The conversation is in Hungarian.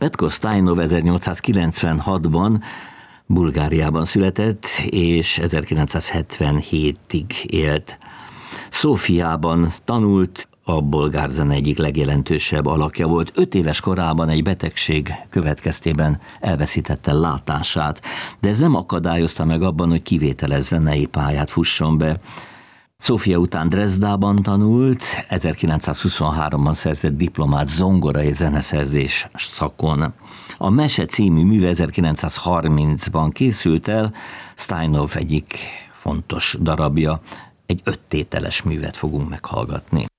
Petko Sztajnov 1896-ban Bulgáriában született, és 1977-ig élt. Szófiában tanult, a bolgár zene egyik legjelentősebb alakja volt. 5 éves korában egy betegség következtében elveszítette látását, de ez nem akadályozta meg abban, hogy kivételes zenei pályát fusson be. Szófia után Dresdában tanult, 1923-ban szerzett diplomát zongora és zeneszerzés szakon. A Mese című műve 1930-ban készült el, Sztajnov egyik fontos darabja, egy 5 tételes művet fogunk meghallgatni.